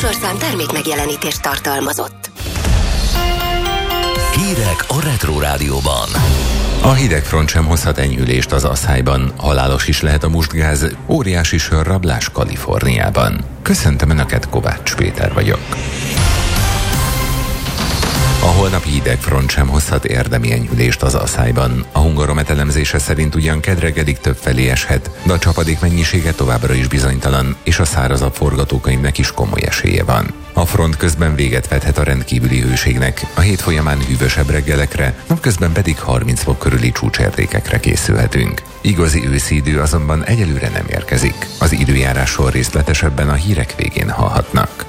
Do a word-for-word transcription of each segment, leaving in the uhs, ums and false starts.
műsorszám termék megjelenítést tartalmazott. Hírek a Retro Rádióban. A hidegfront sem hozhat enyhülést az Asszályban, halálos is lehet a mustgáz, óriási sörrablás Kaliforniában. Köszöntöm Önöket, Kovács Péter vagyok. A holnapi hidegfront sem hozhat érdemi enyhülést az Asszályban. A Hungaromet elemzése szerint ugyan kedreggelig többfelé eshet, de a csapadék mennyisége továbbra is bizonytalan, és a szárazabb forgatókönyvnek is komoly esélye van. A front közben véget vethet a rendkívüli hőségnek, a hét folyamán hűvösebb reggelekre, napközben pedig harminc fok körüli csúcsértékekre készülhetünk. Igazi őszi idő azonban egyelőre nem érkezik. Az időjárásról részletesebben a hírek végén hallhatnak.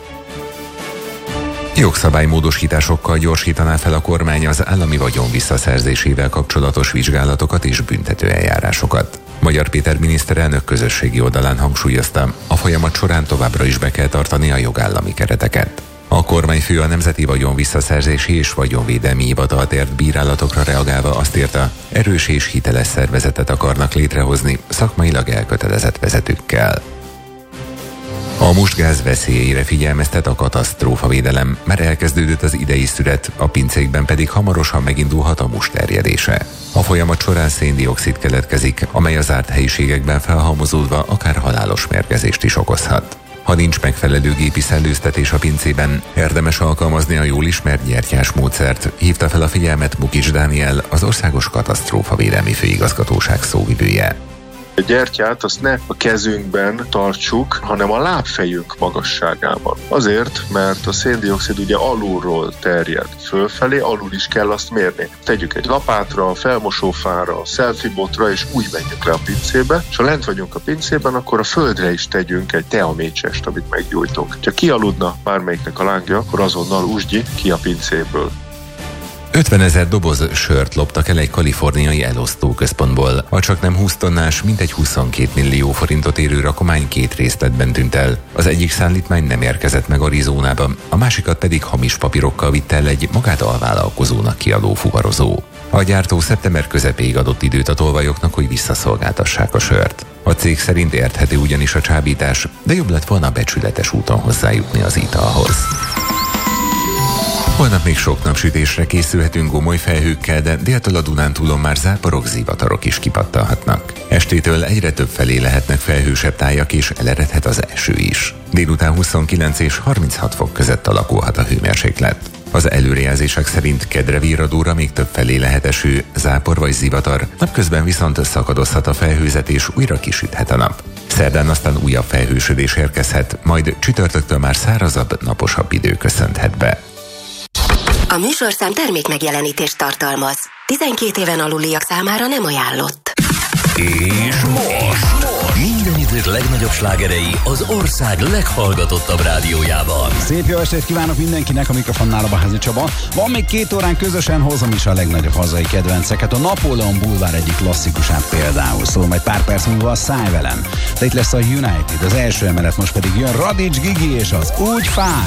Jogszabálymódosításokkal gyorsítaná fel a kormány az állami vagyon visszaszerzésével kapcsolatos vizsgálatokat és büntetőeljárásokat. Magyar Péter miniszterelnök közösségi oldalán hangsúlyozta, a folyamat során továbbra is be kell tartani a jogállami kereteket. A kormányfő a Nemzeti Vagyon Visszaszerzési és Vagyonvédelmi Hivatalt ért bírálatokra reagálva azt írta, erős és hiteles szervezetet akarnak létrehozni szakmailag elkötelezett vezetőkkel. A mustgáz veszélyeire figyelmeztet a katasztrófavédelem, mert elkezdődött az idei szület, a pincékben pedig hamarosan megindulhat a must terjedése. A folyamat során széndioxid keletkezik, amely az zárt helyiségekben felhalmozódva akár halálos mérgezést is okozhat. Ha nincs megfelelő gépi szellőztetés a pincében, érdemes alkalmazni a jól ismert gyertyás módszert, hívta fel a figyelmet Mukics Dániel, az Országos Katasztrófavédelmi Főigazgatóság szóvivője. A gyertyát azt ne a kezünkben tartsuk, hanem a lábfejünk magasságában. Azért, mert a széndioxid ugye alulról terjed fölfelé, alul is kell azt mérni. Tegyük egy lapátra, felmosófára, selfie-botra, és úgy menjünk le a pincébe, és ha lent vagyunk a pincében, akkor a földre is tegyünk egy teamécsest, amit meggyújtunk. Ha kialudna bármelyiknek a lángja, akkor azonnal usgyi ki a pincéből. ötvenezer doboz sört loptak el egy kaliforniai elosztóközpontból. A csaknem húsz tonnás, mintegy huszonkét millió forintot érő rakomány két részletben tűnt el. Az egyik szállítmány nem érkezett meg Arizonában, a másikat pedig hamis papírokkal vitt el egy magát alvállalkozónak kiadó fuvarozó. A gyártó szeptember közepéig adott időt a tolvajoknak, hogy visszaszolgáltassák a sört. A cég szerint érthető ugyanis a csábítás, de jobb lett volna becsületes úton hozzájutni az italhoz. Holnap még sok napsütésre készülhetünk gomoly felhőkkel, de déltől a Dunántúlon már záporok, zivatarok is kipattanhatnak. Estétől egyre több felé lehetnek felhősebb tájak, és eleredhet az eső is. Délután huszonkilenc és harminchat fok között alakulhat a hőmérséklet. Az előrejelzések szerint kedre virradóra még több felé lehet eső, zápor vagy zivatar, napközben viszont szakadozhat a felhőzet és újra kisüthet a nap. Szerdán aztán újabb felhősödés érkezhet, majd csütörtöktől már szárazabb, naposabb idő köszönthet be. A műsorszám termék megjelenítést tartalmaz. tizenkét éven aluliak számára nem ajánlott. És most minden idők legnagyobb slágerei az ország leghallgatottabb rádiójában. Szép jó estét kívánok mindenkinek, a mikrofonnál a Baházi Csaba. Van még két órán, közösen hozom is a legnagyobb hazai kedvenceket. A Napóleon Bulvár egyik klasszikusát például, szól majd pár perc múlva a Száj velem. De itt lesz a United, az első emelet, most pedig jön Radics Gigi és az Úgy fáj.